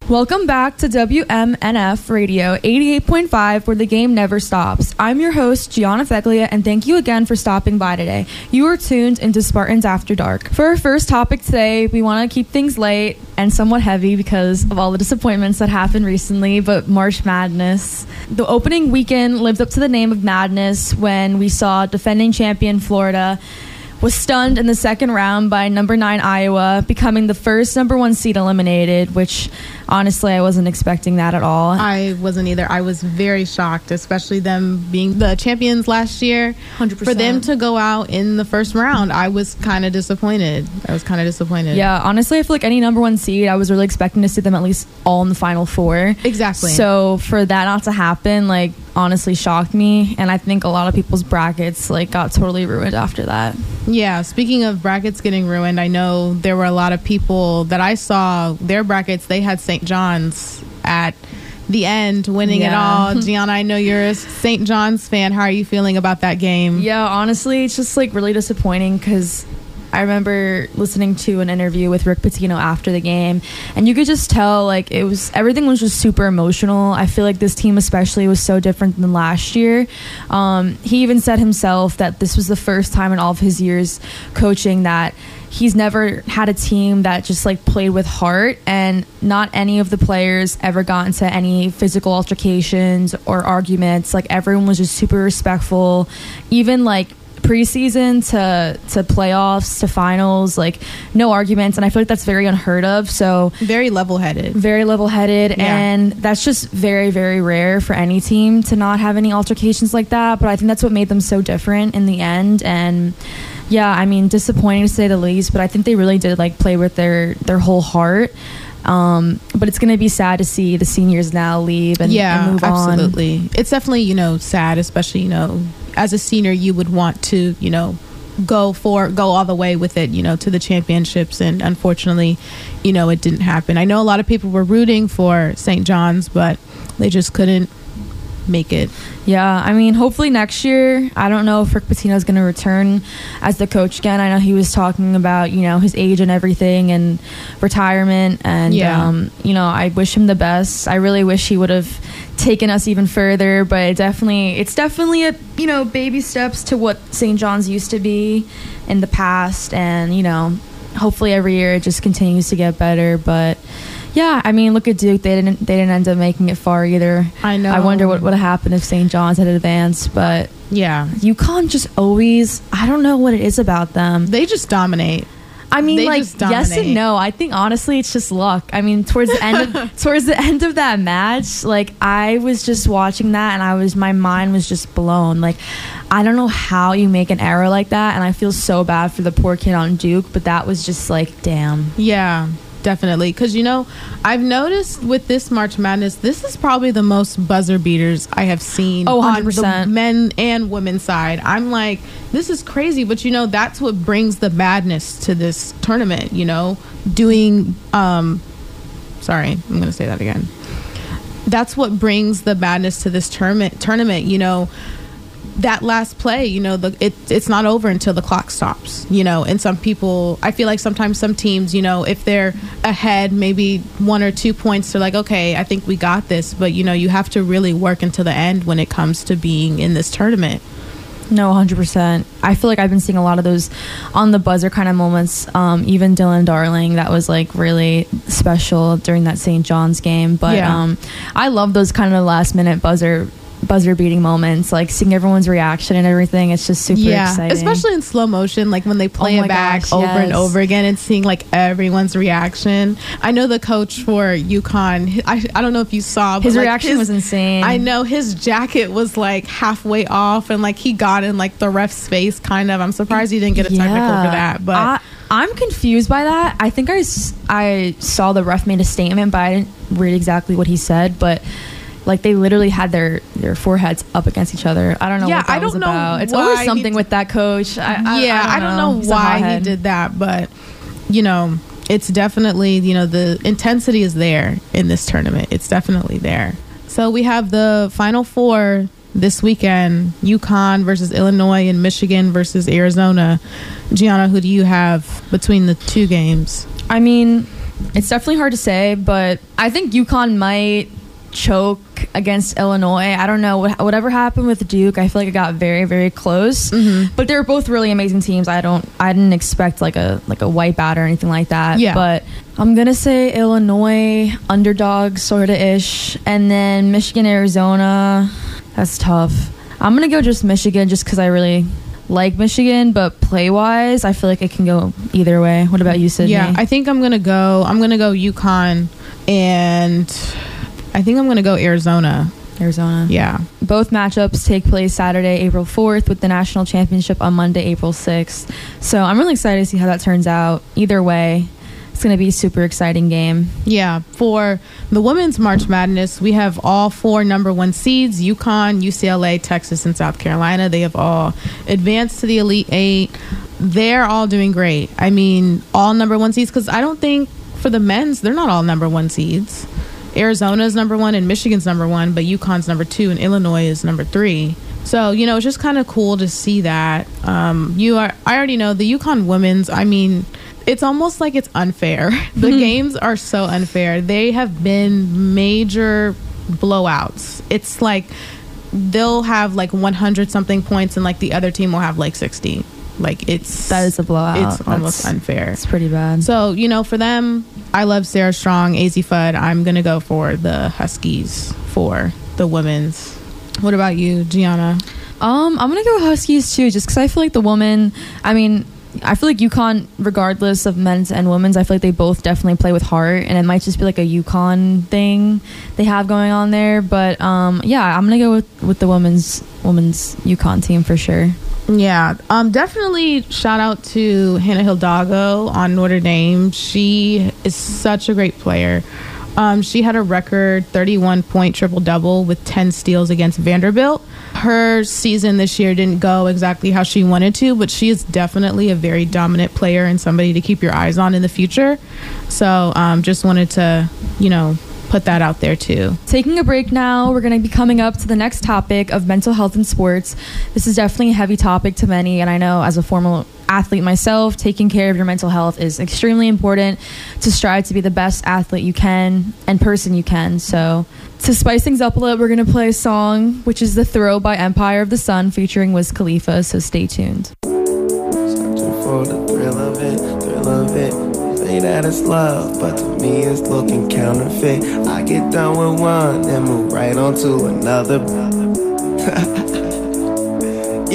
Welcome back to WMNF Radio 88.5, where the game never stops. I'm your host, Gianna Feglia, and thank you again for stopping by today. You are tuned into Spartans After Dark. For our first topic today, we want to keep things light and somewhat heavy because of all the disappointments that happened recently, but March Madness. The opening weekend lived up to the name of madness when we saw defending champion Florida was stunned in the second round by number 9 Iowa, becoming the first number 1 seed eliminated, which honestly I wasn't expecting that at all. I wasn't either. I was very shocked, especially them being the champions last year. 100%. For them to go out in the first round, I was kind of disappointed. Yeah, honestly, I feel like any number 1 seed, I was really expecting to see them at least all in the Final Four. Exactly. So for that not to happen, honestly shocked me, and I think a lot of people's brackets got totally ruined after that. Yeah, speaking of brackets getting ruined, I know there were a lot of people that I saw, their brackets, they had St. John's at the end winning it all. Gianna, I know you're a St. John's fan. How are you feeling about that game? Yeah, honestly, it's just really disappointing because I remember listening to an interview with Rick Pitino after the game, and you could just tell everything was just super emotional. I feel like this team especially was so different than last year. He even said himself that this was the first time in all of his years coaching that he's never had a team that just played with heart, and not any of the players ever got into any physical altercations or arguments. Everyone was just super respectful, even preseason to playoffs to finals, no arguments, and I feel like that's very unheard of. So very level-headed, yeah. And that's just very, very rare for any team to not have any altercations like that. But I think that's what made them so different in the end. And yeah, I mean, disappointing to say the least, but I think they really did play with their whole heart. But it's going to be sad to see the seniors now leave and move on. Absolutely. It's definitely, sad, especially, as a senior, you would want to, go all the way with it, to the championships. And unfortunately, it didn't happen. I know a lot of people were rooting for St. John's, but they just couldn't make it. Yeah, I mean, hopefully next year. I don't know if Rick Pitino is going to return as the coach again. I know he was talking about, his age and everything and retirement. And, I wish him the best. I really wish he would have taken us even further, but it's definitely a, baby steps to what St. John's used to be in the past. And, hopefully every year it just continues to get better. But yeah, I mean, look at Duke. They didn't end up making it far either. I know. I wonder what would have happened if St. John's had advanced. But yeah, UConn just always, I don't know what it is about them. They just dominate. I mean, yes and no. I think honestly, it's just luck. I mean, towards the end of that match, I was just watching that, and my mind was just blown. I don't know how you make an error like that, and I feel so bad for the poor kid on Duke. But that was just damn. Yeah. Definitely, because I've noticed with this March Madness, this is probably the most buzzer beaters I have seen 100%. On the men and women's side. I'm this is crazy, but that's what brings the madness to this tournament. Doing sorry, I'm gonna say that again. That's what brings the madness to this tournament. That last play, it's not over until the clock stops, and some people, I feel like sometimes some teams, if they're ahead maybe 1 or 2 points, they're okay, I think we got this. But, you have to really work until the end when it comes to being in this tournament. No, 100%. I feel like I've been seeing a lot of those on the buzzer kind of moments. Even Dylan Darling, that was really special during that St. John's game. But I love those kind of last minute buzzer beating moments, seeing everyone's reaction and everything. It's just super exciting, especially in slow motion, when they play it back over and over again and seeing everyone's reaction. I know the coach for UConn, I don't know if you saw, but his reaction was insane. I know his jacket was halfway off, and he got in the ref's face kind of. I'm surprised he didn't get a technical for that, but I'm confused by that. I think I saw the ref made a statement, but I didn't read exactly what he said. But they literally had their foreheads up against each other. I don't know what that was about. It's always something with that coach. I don't know why he did that, but it's definitely, the intensity is there in this tournament. It's definitely there. So we have the Final Four this weekend: UConn versus Illinois and Michigan versus Arizona. Gianna, who do you have between the two games? I mean, It's definitely hard to say, but I think UConn might choke against Illinois. I don't know. Whatever happened with Duke, I feel like it got very, very close. But they were both really amazing teams. I didn't expect like a wipeout or anything like that. Yeah. But I'm gonna say Illinois underdog sorta ish, and then Michigan, Arizona. That's tough. I'm gonna go just Michigan, just because I really like Michigan, but play wise, I feel like it can go either way. What about you, Sydney? Yeah, I think I'm gonna go UConn, and I think I'm gonna go Arizona. Yeah. Both matchups take place Saturday, April 4th, with the national championship on Monday, April 6th. So I'm really excited to see how that turns out. Either way, it's going to be a super exciting game. Yeah. For the women's March Madness, we have all 4 number 1 seeds: UConn, UCLA, Texas, and South Carolina. They have all advanced to the Elite 8. They're all doing great. I mean, all number 1 seeds, because I don't think for the men's, they're not all number 1 seeds. Arizona's number 1 and Michigan's number 1, but UConn's number 2 and Illinois is number 3. So, it's just kind of cool to see that. I already know the UConn women's, I mean, it's almost like it's unfair. The games are so unfair. They have been major blowouts. It's like they'll have like 100 something points and like the other team will have like 60. Like that is a blowout. It's almost unfair. It's pretty bad. So, for them, I love Sarah Strong, AZ Fudd. I'm going to go for the Huskies for the women's. What about you, Gianna? I'm going to go Huskies too, just because I feel like the woman, I feel like UConn, regardless of men's and women's, I feel like they both definitely play with heart, and it might just be like a UConn thing they have going on there. But yeah, I'm going to go with the women's UConn team for sure. Yeah, definitely shout out to Hannah Hidalgo on Notre Dame. She is such a great player. She had a record 31-point triple-double with 10 steals against Vanderbilt. Her season this year didn't go exactly how she wanted to, but she is definitely a very dominant player and somebody to keep your eyes on in the future. So just wanted to, put that out there too. Taking a break now, we're going to be coming up to the next topic of mental health in sports. This is definitely a heavy topic to many, and I know as a former athlete myself, taking care of your mental health is extremely important to strive to be the best athlete you can and person you can. So to spice things up a little, we're going to play a song, which is The Throw by Empire of the Sun featuring Wiz Khalifa, so stay tuned. Searching for the thrill of it. Say that it's love, but to me it's looking counterfeit. I get done with one and move right on to another.